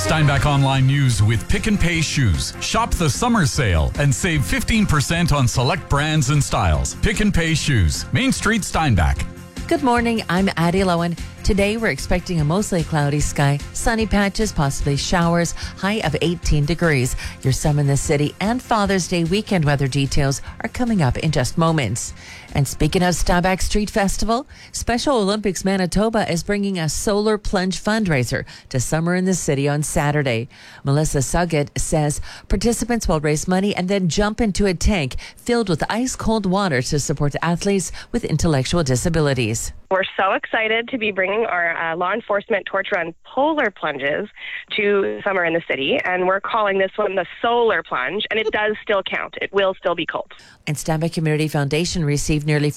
Steinbach Online News with Pick and Pay Shoes. Shop the summer sale and save 15% on select brands and styles. Pick and Pay Shoes, Main Street, Steinbach. Good morning, I'm Addie Lowen. Today we're expecting a mostly cloudy sky, sunny patches, possibly showers, high of 18 degrees. Your summer in the city and Father's Day weekend weather details are coming up in just moments. And speaking of Steinbach Street Festival, Special Olympics Manitoba is bringing a solar plunge fundraiser to Summer in the City on Saturday. Melissa Suggett says participants will raise money and then jump into a tank filled with ice-cold water to support athletes with intellectual disabilities. We're so excited to be bringing our law enforcement torch run polar plunges to Summer in the City, and we're calling this one the solar plunge, and it does still count. It will still be cold. And Steinbach Community Foundation received nearly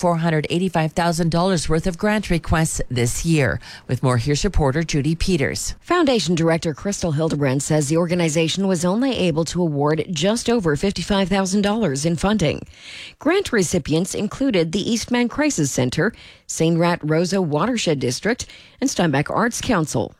$485,000 worth of grant requests this year. With more, here's reporter Judy Peters. Foundation Director Crystal Hildebrand says the organization was only able to award just over $55,000 in funding. Grant recipients included the Eastman Crisis Center, St. Rat Rosa Watershed District, and Steinbach Arts Council.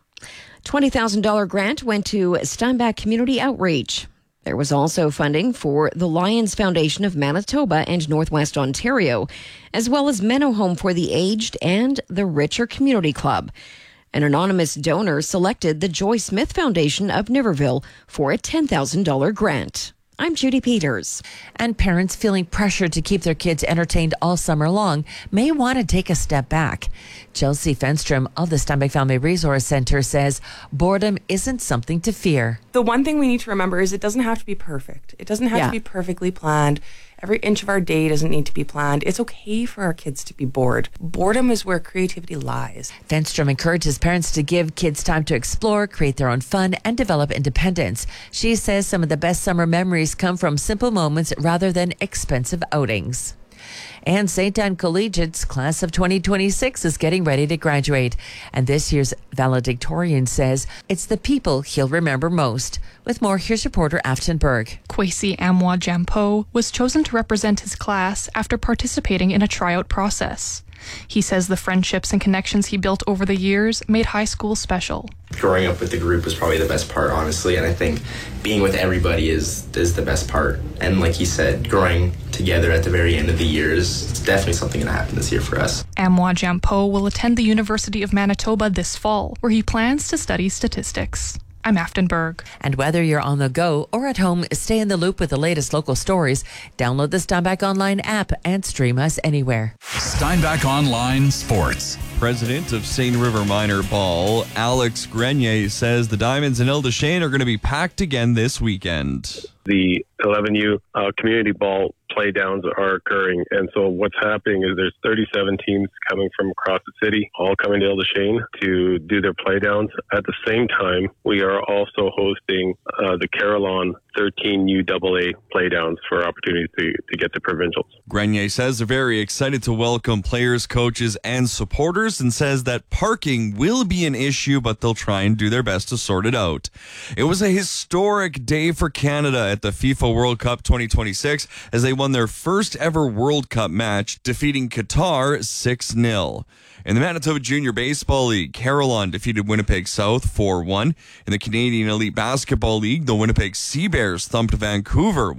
$20,000 grant went to Steinbach Community Outreach. There was also funding for the Lions Foundation of Manitoba and Northwest Ontario, as well as Menno Home for the Aged and the Richer Community Club. An anonymous donor selected the Joy Smith Foundation of Niverville for a $10,000 grant. I'm Judy Peters. And parents feeling pressured to keep their kids entertained all summer long may want to take a step back. Chelsea Fenstrom of the Steinbach Family Resource Center says boredom isn't something to fear. The one thing we need to remember is it doesn't have to be perfect. It doesn't have to be perfectly planned. Every inch of our day doesn't need to be planned. It's okay for our kids to be bored. Boredom is where creativity lies. Fenstrom encourages parents to give kids time to explore, create their own fun, and develop independence. She says some of the best summer memories come from simple moments rather than expensive outings. And St. Anne Collegiate's class of 2026 is getting ready to graduate. And this year's valedictorian says it's the people he'll remember most. With more, here's reporter Afton Berg. Kwesi Amwa Jampo was chosen to represent his class after participating in a tryout process. He says the friendships and connections he built over the years made high school special. Growing up with the group was probably the best part, honestly, and I think being with everybody is the best part. And like he said, growing together at the very end of the years, it's definitely something going to happen this year for us. Amwa Jampo will attend the University of Manitoba this fall, where he plans to study statistics. I'm Afton Berg. And whether you're on the go or at home, stay in the loop with the latest local stories. Download the Steinbach Online app and stream us anywhere. Steinbach Online Sports. President of Seine River Minor Ball, Alex Grenier, says the Diamonds in Ile-des-Chênes are going to be packed again this weekend. The 11U community ball play downs are occurring. And so what's happening is there's 37 teams coming from across the city, all coming to Ile-des-Chênes to do their play downs. At the same time, we are also hosting the Carillon 13 UAA play downs for opportunities to get to provincials. Grenier says they're very excited to welcome players, coaches, and supporters, and says that parking will be an issue, but they'll try and do their best to sort it out. It was a historic day for Canada at the FIFA World Cup 2026 as they won their first ever World Cup match, defeating Qatar 6-0. In the Manitoba Junior Baseball League, Carillon defeated Winnipeg South 4-1. In the Canadian Elite Basketball League, the Winnipeg Sea Bears thumped Vancouver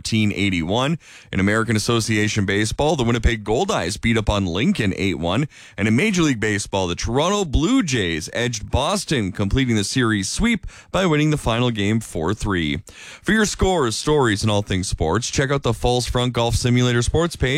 114-81. In American Association Baseball, the Winnipeg Goldeyes beat up on Lincoln 8-1. And in Major League Baseball, the Toronto Blue Jays edged Boston, completing the series sweep by winning the final game 4-3. For your scores, stories, and all things sports, check out the Falls Front Golf Simulator sports page